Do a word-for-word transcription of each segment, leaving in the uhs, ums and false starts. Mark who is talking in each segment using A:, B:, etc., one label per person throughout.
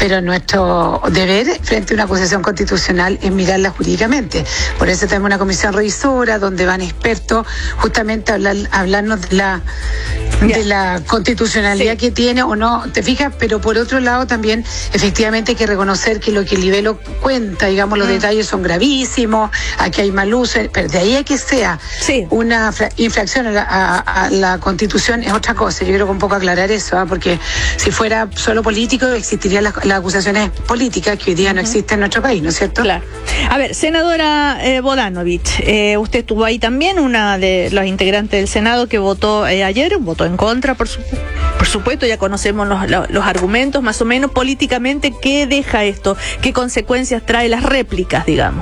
A: pero nuestro deber frente a una acusación constitucional es mirarla jurídicamente. Por eso tenemos una comisión revisora donde van expertos justamente a hablar, a hablarnos de la, de la constitucionalidad sí. que tiene o no, ¿te fijas? Pero por otro lado también efectivamente hay que reconocer que lo que el Libelo cuenta, digamos, los mm. detalles son gravísimos, aquí hay mal uso, pero de ahí a que sea sí. una infracción a la, a, a la Constitución es otra cosa. Yo quiero un poco aclarar eso, ¿eh? Porque si fuera solo político existirían las, las acusaciones políticas que hoy día uh-huh. no existen en nuestro país, ¿no es cierto?
B: Claro. A ver, senadora eh, Bodanovich, eh, usted estuvo ahí también, una de los integrantes del Senado que votó eh, ayer, votó en contra, por, su, por supuesto, ya conocemos los, los, los argumentos, más o menos políticamente, ¿qué deja esto? ¿Qué consecuencias trae las réplicas, digamos?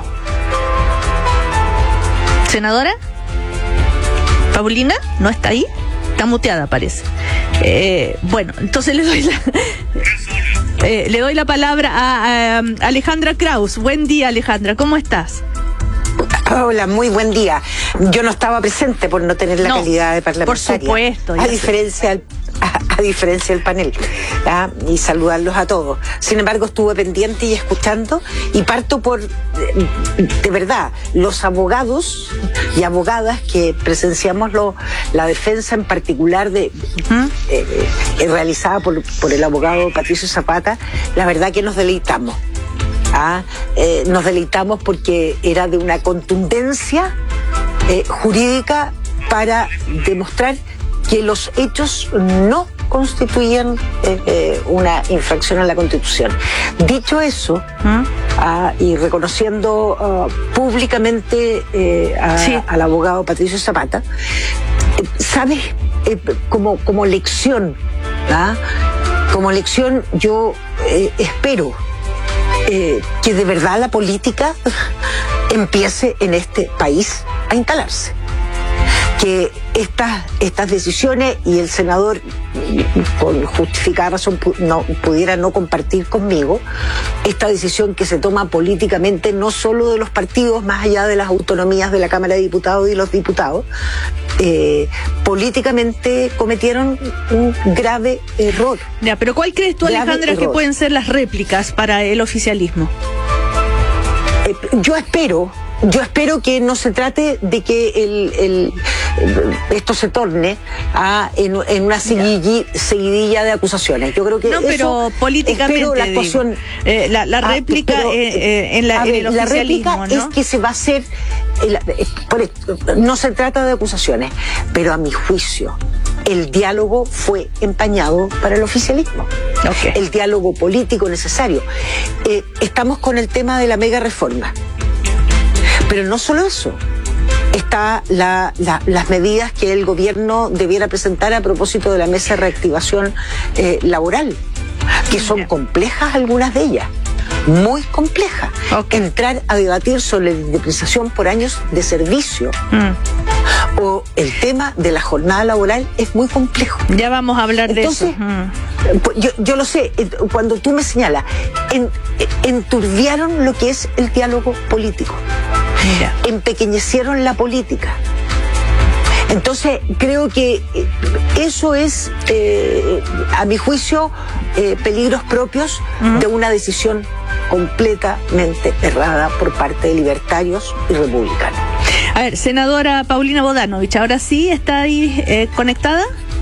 B: ¿Senadora? ¿Paulina? ¿No está ahí? Está muteada, parece. Eh, bueno, entonces le doy la... Eh, le doy la palabra a, a, a Alejandra Kraus. Buen día, Alejandra, ¿cómo estás?
C: Hola, muy buen día. Yo no estaba presente por no tener la no, calidad de parlamentaria.
B: Por supuesto.
C: A diferencia del, a, a diferencia del panel. ¿Ah? Y saludarlos a todos. Sin embargo, estuve pendiente y escuchando y parto por, de verdad, los abogados y abogadas que presenciamos lo, la defensa en particular de ¿Mm? eh, eh, realizada por, por el abogado Patricio Zapata, la verdad que nos deleitamos. Ah, eh, nos deleitamos porque era de una contundencia eh, jurídica para demostrar que los hechos no constituían eh, eh, una infracción a la Constitución. Dicho eso, ¿Mm? ah, y reconociendo ah, públicamente eh, a, sí. al abogado Patricio Zapata, eh, ¿sabes? Eh, como, como lección, ¿ah? como lección yo eh, espero Eh, que de verdad la política empiece en este país a instalarse. Que estas, estas decisiones, y el senador con justificada razón no, pudiera no compartir conmigo, esta decisión que se toma políticamente no solo de los partidos, más allá de las autonomías de la Cámara de Diputados y los diputados, eh, políticamente cometieron un grave error.
B: Ya, pero ¿cuál crees tú, Alejandra, error. que pueden ser las réplicas para el oficialismo?
C: Eh, yo espero... Yo espero que no se trate de que el, el, esto se torne a, en, en una seguidilla, seguidilla de acusaciones. Yo creo que
B: no,
C: eso,
B: pero políticamente
C: la actuación,
B: eh, la, la réplica ah, pero, eh, en, la,
C: ver,
B: en el
C: la réplica,
B: ¿no?
C: es que se va a hacer. El, por, no se trata de acusaciones, pero a mi juicio el diálogo fue empañado para el oficialismo.
B: Okay.
C: El diálogo político necesario. Eh, estamos con el tema de la mega reforma. Pero no solo eso, está la, la, las medidas que el gobierno debiera presentar a propósito de la mesa de reactivación eh, laboral, que son complejas algunas de ellas, muy complejas. Okay. Entrar a debatir sobre la indemnización por años de servicio mm. o el tema de la jornada laboral es muy complejo.
B: Ya vamos a hablar
C: Entonces,
B: de eso. Mm.
C: Yo, yo lo sé, cuando tú me señalas, en, enturbiaron lo que es el diálogo político. Mira. Empequeñecieron la política. Entonces, creo que eso es, eh, a mi juicio, eh, peligros propios uh-huh. de una decisión completamente errada por parte de libertarios y republicanos.
B: A ver, senadora Paulina Bodanovich, ¿ahora sí está ahí eh, conectada?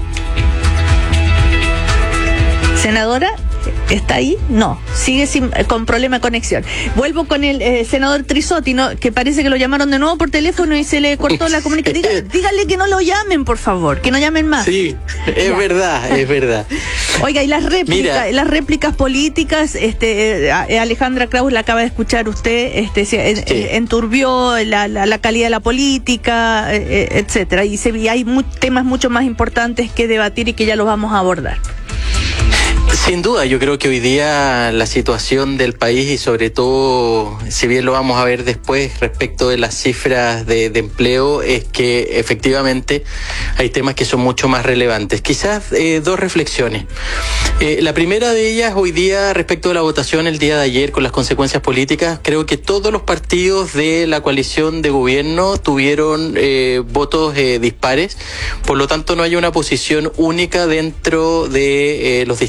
B: Senadora, ¿está ahí? No, sigue sin, con problema de conexión. Vuelvo con el eh, senador Trisotti, ¿no? Que parece que lo llamaron de nuevo por teléfono y se le cortó la comunicación. Diga, dígale que no lo llamen, por favor, que no llamen más.
D: Sí, es ya. verdad, es verdad.
B: Oiga, y las réplicas, las réplicas políticas, este, eh, Alejandra Kraus la acaba de escuchar usted, este, se, eh, sí. enturbió la, la, la calidad de la política, eh, etcétera. Y, se, y hay mu- temas mucho más importantes que debatir y que ya los vamos a abordar.
D: Sin duda, yo creo que hoy día la situación del país y sobre todo, si bien lo vamos a ver después respecto de las cifras de, de empleo, es que efectivamente hay temas que son mucho más relevantes. Quizás eh, dos reflexiones. Eh, la primera de ellas, hoy día, respecto de la votación el día de ayer con las consecuencias políticas, creo que todos los partidos de la coalición de gobierno tuvieron eh, votos eh, dispares, por lo tanto no hay una posición única dentro de eh, los distintos partidos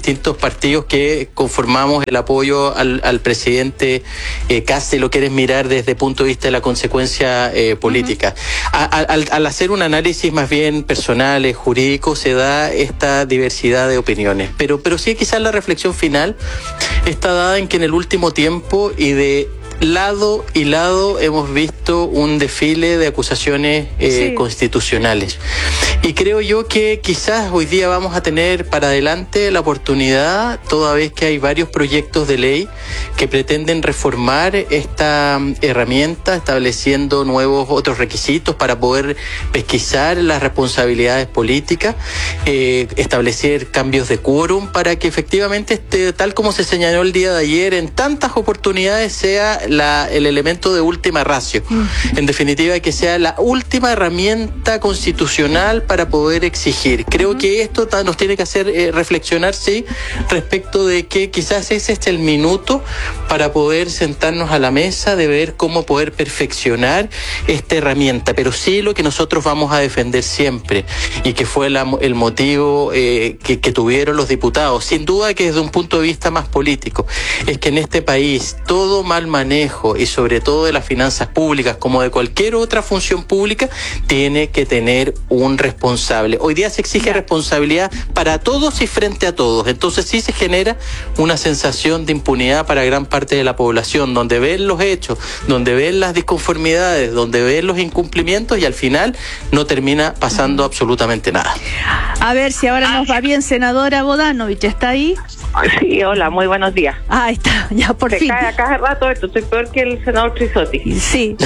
D: partidos que conformamos el apoyo al, al presidente eh, Kast, si lo quieres mirar desde el punto de vista de la consecuencia eh, política. Uh-huh. a, a, al, al hacer un análisis más bien personal, eh, jurídico, se da esta diversidad de opiniones. Pero, pero sí quizás la reflexión final está dada en que en el último tiempo y de lado y lado hemos visto un desfile de acusaciones eh, sí. constitucionales. Y creo yo que quizás hoy día vamos a tener para adelante la oportunidad, toda vez que hay varios proyectos de ley que pretenden reformar esta herramienta, estableciendo nuevos otros requisitos para poder pesquisar las responsabilidades políticas, eh, establecer cambios de quórum para que efectivamente, este, tal como se señaló el día de ayer, en tantas oportunidades sea La, el elemento de última ratio. En definitiva, que sea la última herramienta constitucional para poder exigir. Creo uh-huh. que esto nos tiene que hacer eh, reflexionar, sí, respecto de que quizás ese es el minuto para poder sentarnos a la mesa de ver cómo poder perfeccionar esta herramienta. Pero sí lo que nosotros vamos a defender siempre, y que fue la, el motivo eh, que, que tuvieron los diputados, sin duda que desde un punto de vista más político, es que en este país todo mal manejo y sobre todo de las finanzas públicas, como de cualquier otra función pública, tiene que tener un responsable. Hoy día se exige responsabilidad para todos y frente a todos. Entonces sí se genera una sensación de impunidad para gran parte de la población, donde ven los hechos, donde ven las disconformidades, donde ven los incumplimientos, y al final no termina pasando uh-huh. absolutamente nada.
B: A ver si ahora nos va bien, senadora Bodanovich, ¿está ahí?
E: Sí, hola, muy buenos días.
B: Ah, ahí está, ya por
E: Se
B: fin.
E: cae a cada rato esto, estoy peor que el senador Trisotti.
B: Sí.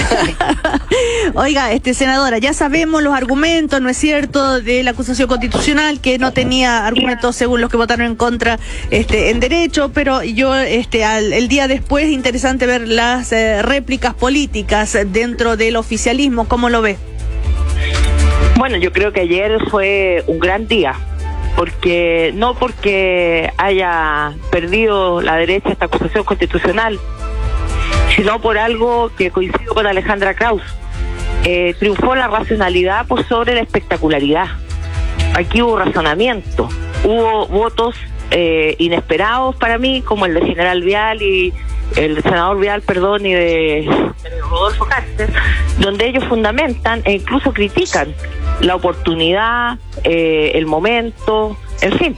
B: Oiga, este senadora, ya sabemos los argumentos, ¿no es cierto?, de la acusación constitucional, que no tenía argumentos según los que votaron en contra este, en derecho, pero yo, este, al, el día después, interesante ver las eh, réplicas políticas dentro del oficialismo. ¿Cómo lo ve?
E: Bueno, yo creo que ayer fue un gran día. Porque no porque haya perdido la derecha esta acusación constitucional, sino por algo que coincido con Alejandra Krauss. Eh, triunfó la racionalidad por sobre la espectacularidad. Aquí hubo razonamiento, hubo votos eh, inesperados para mí, como el de General Vial y el senador Vial, perdón, y de, de Rodolfo Cáceres, donde ellos fundamentan e incluso critican la oportunidad, eh, el momento, en fin.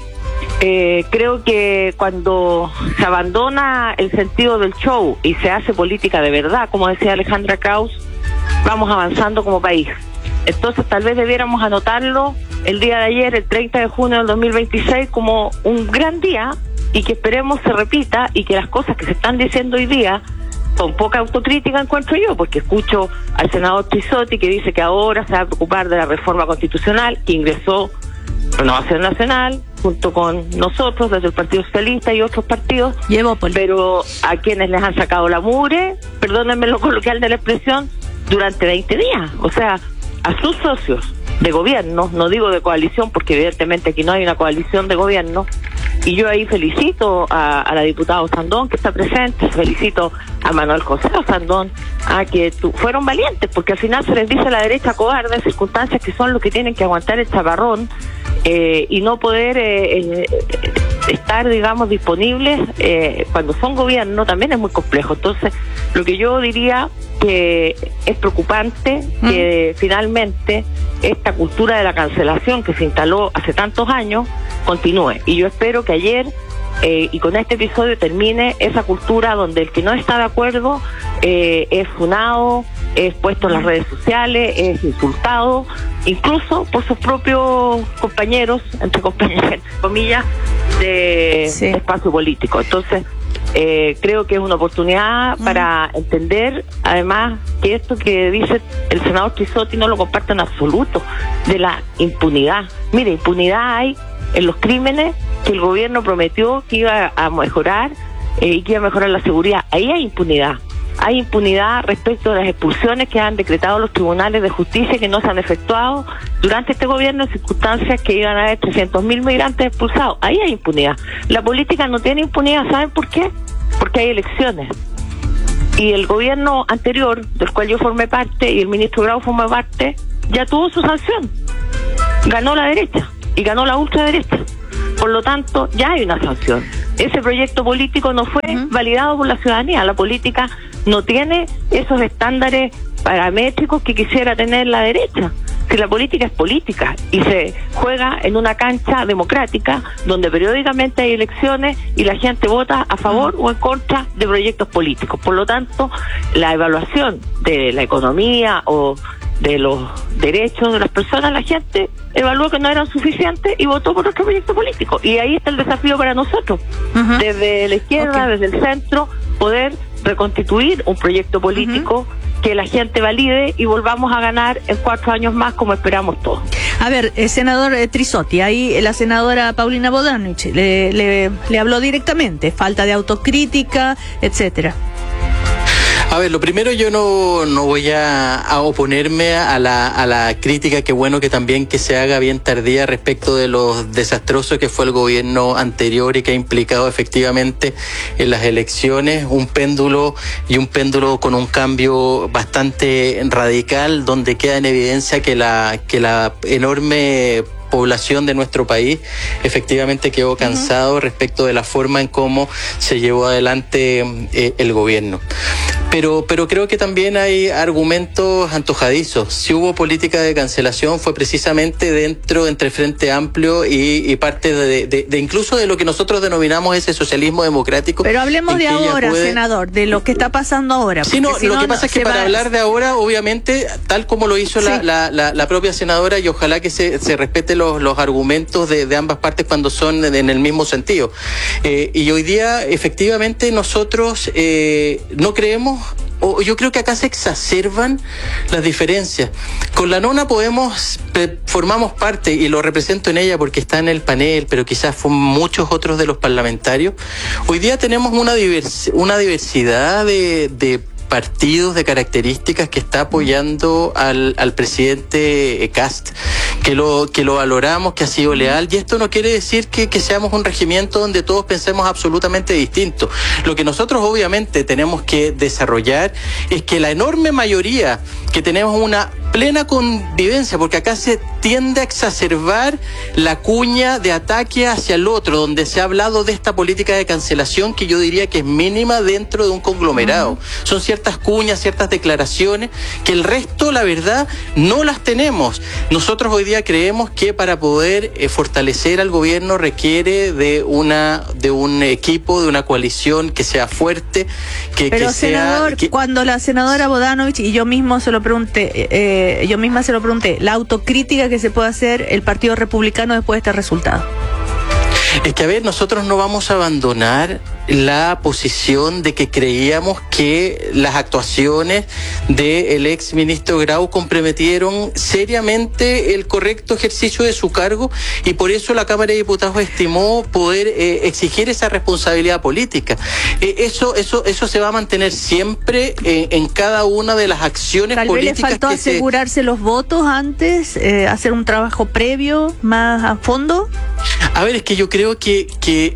E: Eh, creo que cuando se abandona el sentido del show y se hace política de verdad, como decía Alejandra Krauss, vamos avanzando como país. Entonces tal vez debiéramos anotarlo el día de ayer, el treinta de junio del dos mil veintiséis, como un gran día, y que esperemos se repita y que las cosas que se están diciendo hoy día, con poca autocrítica encuentro yo, porque escucho al senador Trisotti que dice que ahora se va a preocupar de la reforma constitucional que ingresó Renovación Nacional junto con nosotros desde el Partido Socialista y otros partidos,
B: Llevo
E: pero a quienes les han sacado la mugre, perdónenme lo coloquial de la expresión, durante veinte días, o sea, a sus socios de gobierno, no digo de coalición porque evidentemente aquí no hay una coalición de gobierno, y yo ahí felicito a, a la diputada Osandón que está presente, felicito a Manuel José Osandón, a que tu, fueron valientes, porque al final se les dice a la derecha cobarde, circunstancias que son lo que tienen que aguantar el chaparrón eh, y no poder eh, eh, estar, digamos, disponibles eh, cuando son gobierno, también es muy complejo. Entonces, lo que yo diría que es preocupante que mm. finalmente esta cultura de la cancelación que se instaló hace tantos años continúe, y yo espero que ayer eh, y con este episodio termine esa cultura donde el que no está de acuerdo eh, es funado, es puesto en las redes sociales, es insultado, incluso por sus propios compañeros, entre compañeras, entre comillas, de, sí. de espacio político. Entonces, eh, creo que es una oportunidad uh-huh. para entender, además, que esto que dice el senador Trisotti no lo comparte en absoluto, de la impunidad. Mire, impunidad hay en los crímenes que el gobierno prometió que iba a mejorar eh, y que iba a mejorar la seguridad. Ahí hay impunidad. Hay impunidad respecto a las expulsiones que han decretado los tribunales de justicia que no se han efectuado durante este gobierno en circunstancias que iban a haber trescientos mil migrantes expulsados. Ahí hay impunidad. La política no tiene impunidad, ¿saben por qué? Porque hay elecciones. Y el gobierno anterior, del cual yo formé parte, y el ministro Grau formó parte, ya tuvo su sanción. Ganó la derecha y ganó la ultraderecha. Por lo tanto, ya hay una sanción. Ese proyecto político no fue uh-huh. validado por la ciudadanía. La política no tiene esos estándares paramétricos que quisiera tener la derecha. Si la política es política y se juega en una cancha democrática donde periódicamente hay elecciones y la gente vota a favor uh-huh. o en contra de proyectos políticos. Por lo tanto, la evaluación de la economía o de los derechos de las personas, la gente evaluó que no eran suficientes y votó por otro proyecto político. Y ahí está el desafío para nosotros, uh-huh. desde la izquierda, okay. desde el centro, poder reconstituir un proyecto político uh-huh. que la gente valide y volvamos a ganar en cuatro años más como esperamos todos.
B: A ver, eh, senador eh, Trisotti, ahí la senadora Paulina Bodanovich le, le, le habló directamente, falta de autocrítica, etcétera.
D: A ver, lo primero, yo no, no voy a, a oponerme a la, a la crítica, que bueno que también que se haga bien tardía respecto de lo desastroso que fue el gobierno anterior y que ha implicado efectivamente en las elecciones un péndulo y un péndulo con un cambio bastante radical, donde queda en evidencia que la, que la enorme población de nuestro país efectivamente quedó cansado uh-huh. respecto de la forma en cómo se llevó adelante eh, el gobierno. Pero, pero creo que también hay argumentos antojadizos. Si hubo política de cancelación fue precisamente dentro, entre Frente Amplio y, y parte de, de, de incluso de lo que nosotros denominamos ese socialismo democrático.
B: Pero hablemos de ahora, puede... senador, de lo que está pasando ahora.
D: Sí, no,
B: si
D: lo
B: no,
D: que pasa
B: no,
D: es que para va... hablar de ahora, obviamente, tal como lo hizo sí. la, la, la, la propia senadora, y ojalá que se, se respete los, los argumentos de, de ambas partes cuando son en el mismo sentido. Eh, y hoy día, efectivamente, nosotros eh, no creemos, o yo creo que acá se exacerban las diferencias. Con la nona podemos, formamos parte, y lo represento en ella porque está en el panel, pero quizás son muchos otros de los parlamentarios. Hoy día tenemos una, divers, una diversidad de, de partidos, de características que está apoyando al, al presidente Kast, que lo, que lo valoramos, que ha sido leal, y esto no quiere decir que, que seamos un regimiento donde todos pensemos absolutamente distinto. Lo que nosotros obviamente tenemos que desarrollar es que la enorme mayoría, que tenemos una plena convivencia, porque acá se tiende a exacerbar la cuña de ataque hacia el otro, donde se ha hablado de esta política de cancelación que yo diría que es mínima dentro de un conglomerado. Uh-huh. Son ciertas cuñas, ciertas declaraciones, que el resto, la verdad, no las tenemos. Nosotros hoy día creemos que para poder eh, fortalecer al gobierno requiere de una de un equipo, de una coalición que sea fuerte, que,
B: Pero
D: que
B: senador,
D: sea... Que...
B: cuando la senadora Bodanovich, y yo mismo se lo pregunté, eh, yo misma se lo pregunté, la autocrítica que se puede hacer el Partido Republicano después de este resultado.
D: Es que, a ver, nosotros no vamos a abandonar la posición de que creíamos que las actuaciones del ex ministro Grau comprometieron seriamente el correcto ejercicio de su cargo, y por eso la Cámara de Diputados estimó poder eh, exigir esa responsabilidad política. Eh, eso, eso, eso se va a mantener siempre eh, en cada una de las acciones
B: Tal
D: políticas.
B: Tal vez le faltó
D: que
B: asegurarse se... los votos antes, eh, hacer un trabajo previo más a fondo.
D: A ver, es que yo creo que, que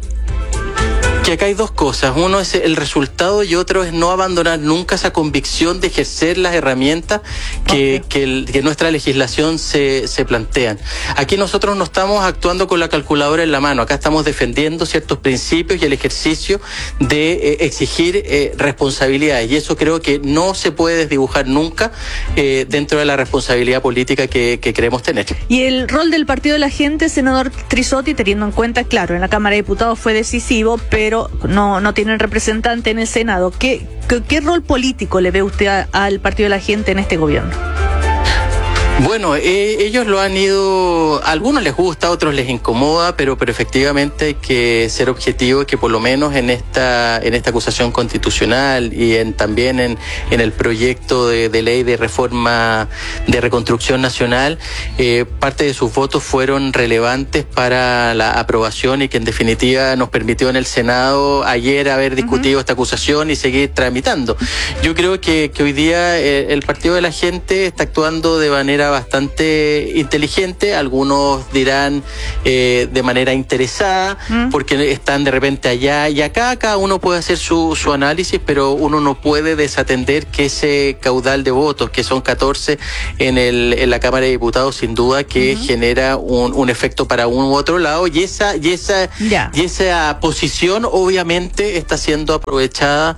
D: que acá hay dos cosas. Uno es el resultado y otro es no abandonar nunca esa convicción de ejercer las herramientas que, okay. que, el, que nuestra legislación se, se plantean. Aquí nosotros no estamos actuando con la calculadora en la mano. Acá estamos defendiendo ciertos principios y el ejercicio de eh, exigir eh, responsabilidades. Y eso creo que no se puede desdibujar nunca eh, dentro de la responsabilidad política que, que queremos tener.
B: Y el rol del Partido de la Gente, senador Trisotti, teniendo en cuenta, claro, en la Cámara de Diputados fue decisivo, pero no, no tienen representante en el Senado. ¿Qué, qué, qué rol político le ve usted a, al Partido de la Gente en este gobierno?
D: Bueno, eh, ellos lo han ido, a algunos les gusta, a otros les incomoda, pero, pero efectivamente hay que ser objetivo, que por lo menos en esta en esta acusación constitucional y en también en, en el proyecto de, de ley de reforma de reconstrucción nacional, eh, parte de sus votos fueron relevantes para la aprobación y que en definitiva nos permitió en el Senado ayer haber discutido uh-huh. esta acusación y seguir tramitando. Yo creo que, que hoy día eh, el Partido de la Gente está actuando de manera manera bastante inteligente, algunos dirán eh, de manera interesada, mm. porque están de repente allá y acá, cada uno puede hacer su, su análisis, pero uno no puede desatender que ese caudal de votos, que son catorce en, el, en la Cámara de Diputados, sin duda que uh-huh. genera un, un efecto para uno u otro lado, y esa, y esa, yeah. y esa posición obviamente está siendo aprovechada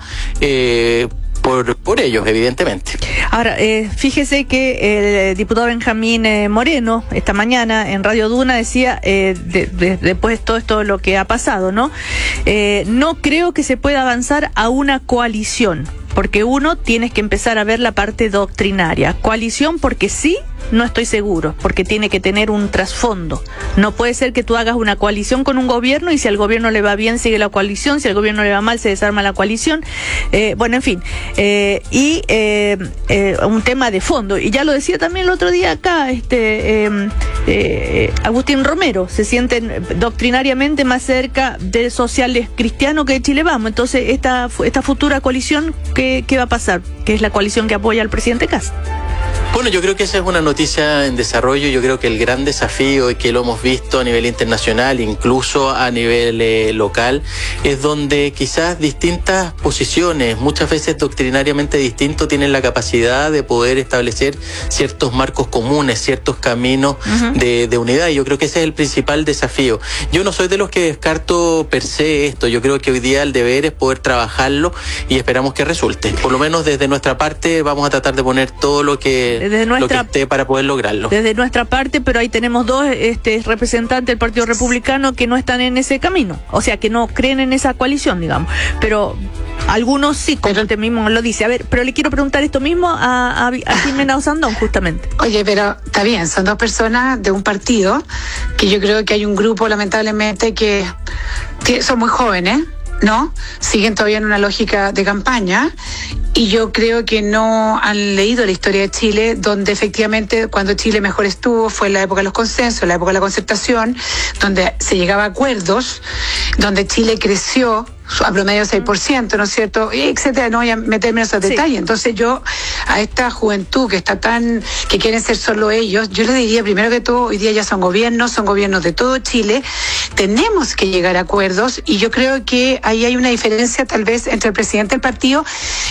D: eh, Por, por ellos, evidentemente.
B: Ahora, eh, fíjese que el diputado Benjamín eh, Moreno, esta mañana en Radio Duna, decía, eh, de, de, después de todo esto lo que ha pasado, ¿no? Eh, no creo que se pueda avanzar a una coalición, porque uno tiene que empezar a ver la parte doctrinaria. Coalición porque sí, no estoy seguro, porque tiene que tener un trasfondo. No puede ser que tú hagas una coalición con un gobierno y si al gobierno le va bien sigue la coalición, si al gobierno le va mal se desarma la coalición. Eh, bueno, en fin. Eh, y eh, eh, un tema de fondo. Y ya lo decía también el otro día acá, este eh, eh, Agustín Romero, se sienten doctrinariamente más cerca de sociales cristianos que de Chile Vamos. Entonces, esta, esta futura coalición, ¿qué, qué va a pasar? Que es la coalición que apoya al presidente Kast.
D: Bueno, yo creo que esa es una noticia en desarrollo. Yo creo que el gran desafío, y que lo hemos visto a nivel internacional, incluso a nivel eh, local, es donde quizás distintas posiciones, muchas veces doctrinariamente distintos, tienen la capacidad de poder establecer ciertos marcos comunes, ciertos caminos uh-huh. de, de unidad. Y yo creo que ese es el principal desafío. Yo no soy de los que descarto per se esto. Yo creo que hoy día el deber es poder trabajarlo y esperamos que resulte. Por lo menos desde nuestra parte vamos a tratar de poner todo lo que... Desde nuestra, lo que esté para poder lograrlo.
B: Desde nuestra parte, pero ahí tenemos dos este, representantes del Partido Republicano que no están en ese camino, o sea, que no creen en esa coalición, digamos, pero algunos sí, como pero, usted mismo lo dice. A ver, pero le quiero preguntar esto mismo a, a, a Jimena Osandón, justamente.
A: Oye, pero está bien, son dos personas de un partido, que yo creo que hay un grupo, lamentablemente, que, que son muy jóvenes, ¿no? Siguen todavía en una lógica de campaña, y yo creo que no han leído la historia de Chile, donde efectivamente cuando Chile mejor estuvo fue en la época de los consensos, en la época de la concertación, donde se llegaba a acuerdos, donde Chile creció a promedio seis por ciento, ¿no es cierto? Y etcétera, no voy a meterme en esos sí. detalles. Entonces yo, a esta juventud que está tan, que quieren ser solo ellos, yo le diría, primero que todo, hoy día ya son gobiernos, son gobiernos de todo Chile, tenemos que llegar a acuerdos, y yo creo que ahí hay una diferencia tal vez entre el presidente del partido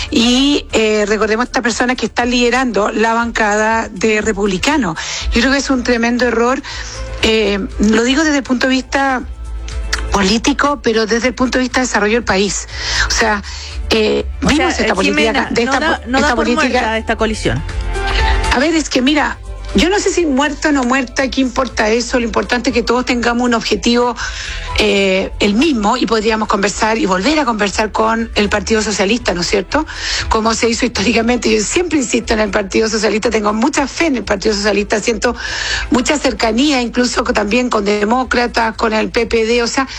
A: y eh, recordemos esta persona que está liderando la bancada de republicanos. Yo creo que es un tremendo error, eh, lo digo desde el punto de vista político, pero desde el punto de vista de desarrollo del país. O sea, eh,
B: o
A: vimos
B: sea,
A: esta política
B: Jimena,
A: de esta,
B: no da, no
A: esta
B: da por
A: política
B: muerta esta coalición.
A: A ver, es que mira, yo no sé si muerta o no muerta, ¿qué importa eso? Lo importante es que todos tengamos un objetivo eh, el mismo, y podríamos conversar y volver a conversar con el Partido Socialista, ¿no es cierto? Como se hizo históricamente. Yo siempre insisto en el Partido Socialista, tengo mucha fe en el Partido Socialista, siento mucha cercanía, incluso también con demócratas, con el P P D, o sea,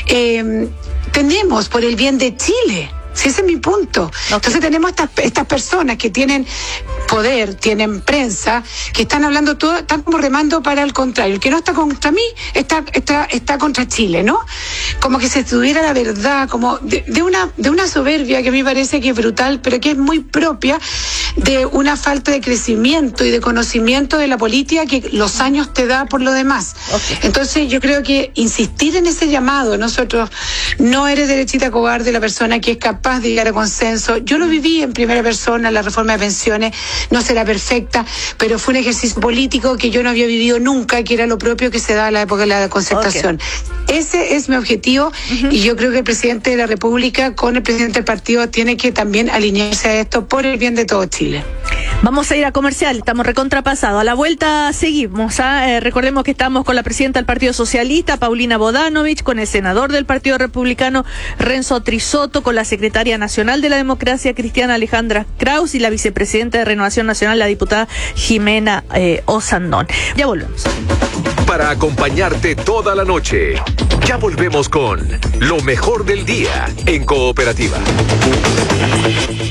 A: eh, tenemos por el bien de Chile. Sí, ese es mi punto. Okay. Entonces tenemos estas, estas personas que tienen poder, tienen prensa, que están hablando todo, están como remando para el contrario. El que no está contra mí está, está, está contra Chile, ¿no? Como que se tuviera la verdad, como de, de una, de una soberbia que a mí me parece que es brutal, pero que es muy propia de una falta de crecimiento y de conocimiento de la política que los años te da por lo demás. Okay. Entonces yo creo que insistir en ese llamado, nosotros, no eres derechita cobarde la persona que es capaz de llegar a consenso. Yo lo viví en primera persona, la reforma de pensiones no será perfecta, pero fue un ejercicio político que yo no había vivido nunca, que era lo propio que se da en la época de la concertación. Okay. Ese es mi objetivo, uh-huh. y yo creo que el presidente de la República con el presidente del partido tiene que también alinearse a esto por el bien de todo Chile.
B: Vamos a ir a comercial, estamos recontrapasados. A la vuelta seguimos. ¿ah? Eh, recordemos que estamos con la presidenta del Partido Socialista, Paulina Bodanovich, con el senador del Partido Republicano, Renzo Trisotto, con la secretaria nacional de la Democracia Cristiana, Alejandra Kraus, y la vicepresidenta de Renovación Nacional, la diputada Jimena eh, Osandón. Ya volvemos.
F: Para acompañarte toda la noche, ya volvemos con lo mejor del día en Cooperativa.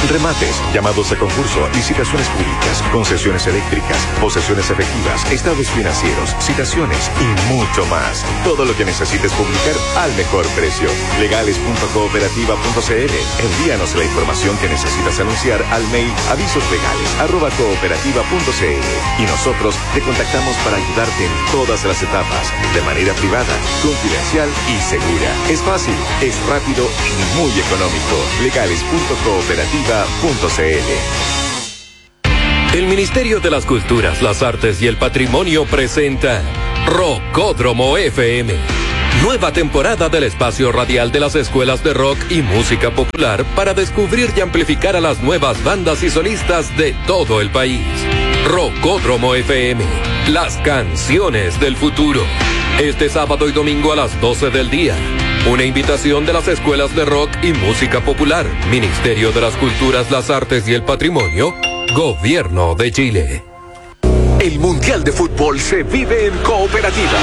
G: Remates, llamados a concurso, licitaciones públicas, concesiones eléctricas, posesiones efectivas, estados financieros, citaciones y mucho más. Todo lo que necesites publicar al mejor precio. legales punto cooperativa punto c l. Envíanos la información que necesitas anunciar al mail avisoslegales arroba cooperativa punto c l y nosotros te contactamos para ayudarte en todas las etapas, de manera privada, confidencial y segura. Es fácil, es rápido y muy económico. legales punto cooperativa punto c l.
F: El Ministerio de las Culturas, las Artes y el Patrimonio presenta Rockódromo F M. Nueva temporada del espacio radial de las escuelas de rock y música popular para descubrir y amplificar a las nuevas bandas y solistas de todo el país. Rockódromo F M, las canciones del futuro. Este sábado y domingo a las doce del día. Una invitación de las escuelas de rock y música popular, Ministerio de las Culturas, las Artes y el Patrimonio, Gobierno de Chile. El Mundial de Fútbol se vive en Cooperativa.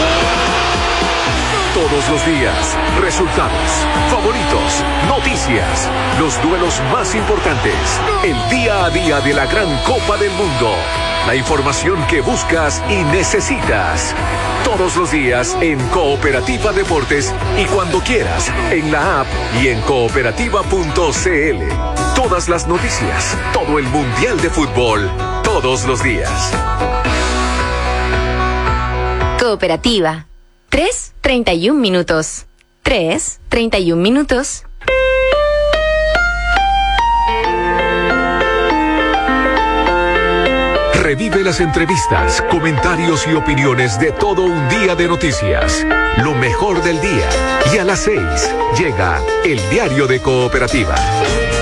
F: Todos los días, resultados, favoritos, noticias, los duelos más importantes, el día a día de la gran Copa del Mundo, la información que buscas y necesitas. Todos los días en Cooperativa Deportes y cuando quieras en la app y en cooperativa punto c l. Todas las noticias, todo el Mundial de Fútbol, todos los días.
H: Cooperativa. tres, treinta y un minutos. tres, treinta y un minutos.
F: Revive las entrevistas, comentarios y opiniones de todo un día de noticias. Lo mejor del día. Y a las seis llega el Diario de Cooperativa.